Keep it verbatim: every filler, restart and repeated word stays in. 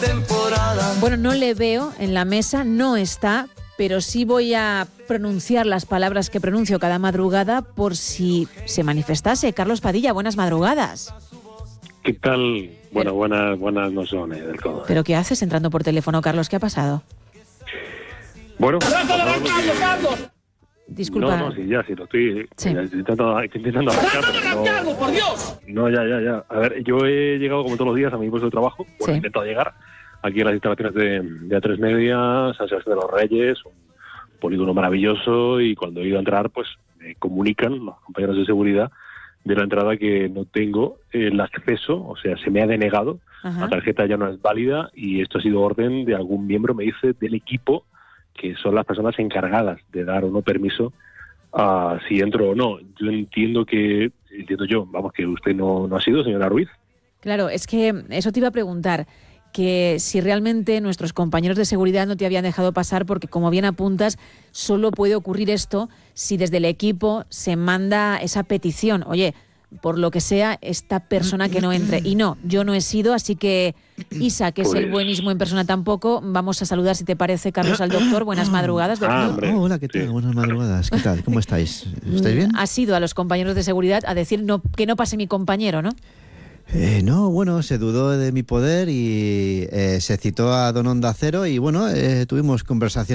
temporada. Bueno, no le veo en la mesa, no está, pero sí voy a pronunciar las palabras que pronuncio cada madrugada por si se manifestase. Carlos Padilla, buenas madrugadas. ¿Qué tal? Bueno, Pero, buenas, buenas no son eh, del todo. ¿Pero qué haces entrando por teléfono, Carlos? ¿Qué ha pasado? Bueno, que... Disculpa. No, no, sí, ya, sí, lo estoy, Sí. ya, estoy intentando, estoy intentando arrancar, pero no, por Dios! no, ya, ya, ya. A ver, yo he llegado como todos los días a mi puesto de trabajo, bueno, Sí. he intentado llegar aquí en las instalaciones de, de A tres Media, San Sebastián de los Reyes, un polígono maravilloso, y cuando he ido a entrar, pues me comunican los compañeros de seguridad de la entrada que no tengo el acceso, o sea, se me ha denegado, Ajá. la tarjeta ya no es válida, y esto ha sido orden de algún miembro, me dice, del equipo, que son las personas encargadas de dar o no permiso a si entro o no. Yo entiendo que, entiendo yo, vamos, que usted no, no ha sido, señora Ruiz. Claro, es que eso te iba a preguntar, que si realmente nuestros compañeros de seguridad no te habían dejado pasar, porque como bien apuntas, solo puede ocurrir esto si desde el equipo se manda esa petición. Oye, por lo que sea, esta persona que no entre. Y no, yo no he sido, así que Isa, que Pues... es el buenismo en persona tampoco, vamos a saludar, si te parece, Carlos, al doctor. Buenas madrugadas, doctor. Ah, hombre. Oh, hola, ¿qué tal? Sí. Buenas madrugadas. ¿Qué tal? ¿Cómo estáis? ¿Estáis bien? Ha sido a los compañeros de seguridad a decir no, que no pase mi compañero, ¿no? Eh, no, bueno, se dudó de mi poder y eh, se citó a Don Onda Cero y bueno, eh, tuvimos conversaciones.